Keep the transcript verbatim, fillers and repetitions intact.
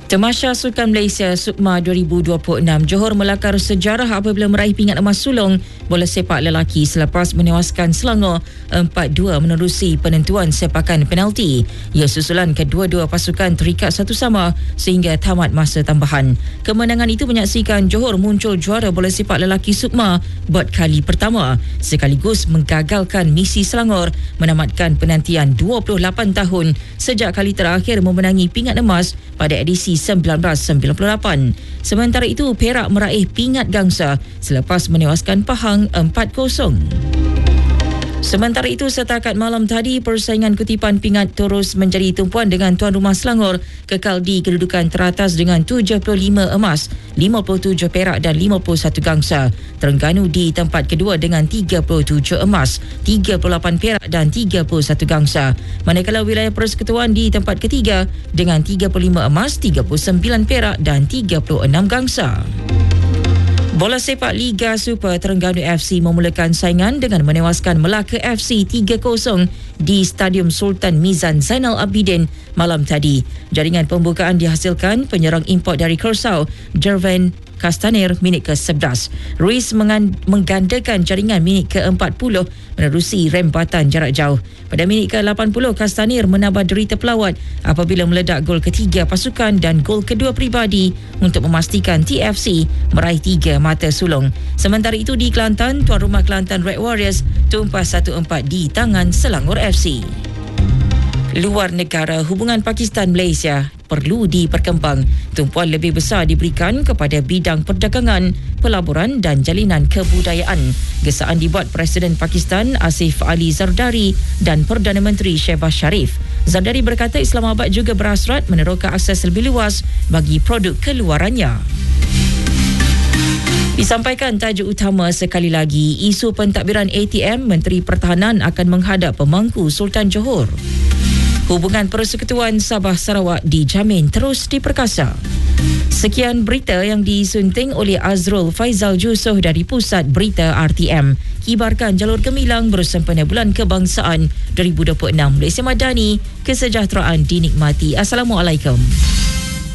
Tamasya Sukan Malaysia Sukma dua ribu dua puluh enam Johor melakar sejarah apabila meraih pingat emas sulung bola sepak lelaki selepas menewaskan Selangor empat dua menerusi penentuan sepakan penalti. Ia susulan kedua-dua pasukan terikat satu sama sehingga tamat masa tambahan. Kemenangan itu menyaksikan Johor muncul juara bola sepak lelaki Sukma buat kali pertama, sekaligus menggagalkan misi Selangor menamatkan penantian dua puluh lapan tahun sejak kali terakhir memenangi pingat emas pada edisi sembilan belas sembilan puluh lapan. Sementara itu, Perak meraih pingat gangsa selepas menewaskan Pahang empat kosong. Sementara itu, setakat malam tadi, persaingan kutipan pingat terus menjadi tumpuan dengan tuan rumah Selangor kekal di kedudukan teratas dengan tujuh puluh lima emas, lima puluh tujuh perak dan lima puluh satu gangsa. Terengganu di tempat kedua dengan tiga puluh tujuh emas, tiga puluh lapan perak dan tiga puluh satu gangsa. Manakala wilayah persekutuan di tempat ketiga dengan tiga puluh lima emas, tiga puluh sembilan perak dan tiga puluh enam gangsa. Bola sepak Liga Super, Terengganu F C memulakan saingan dengan menewaskan Melaka F C tiga kosong di Stadium Sultan Mizan Zainal Abidin malam tadi. Jaringan pembukaan dihasilkan penyerang import dari Kersau, Jervan Castaner minit ke sebelas. Ruiz menggandakan jaringan minit ke empat puluh menerusi rempatan jarak jauh. Pada minit ke lapan puluh, Castaner menambah derita pelawat apabila meledak gol ketiga pasukan dan gol kedua peribadi untuk memastikan T F C meraih tiga mata sulung. Sementara itu di Kelantan, tuan rumah Kelantan Red Warriors tumpas satu empat di tangan Selangor F C. Luar negara, hubungan Pakistan-Malaysia perlu diperkembang. Tumpuan lebih besar diberikan kepada bidang perdagangan, pelaburan dan jalinan kebudayaan. Gesaan dibuat Presiden Pakistan Asif Ali Zardari dan Perdana Menteri Shehbaz Sharif. Zardari berkata Islamabad juga berhasrat meneroka akses lebih luas bagi produk keluarannya. Disampaikan tajuk utama sekali lagi, isu pentadbiran A T M, Menteri Pertahanan akan menghadap pemangku Sultan Johor. Hubungan Persekutuan Sabah Sarawak dijamin terus diperkasa. Sekian berita yang disunting oleh Azrul Faizal Jusoh dari Pusat Berita R T M. Kibarkan jalur gemilang bersempena Bulan Kebangsaan dua ribu dua puluh enam. Malaysia Madani, kesejahteraan dinikmati. Assalamualaikum.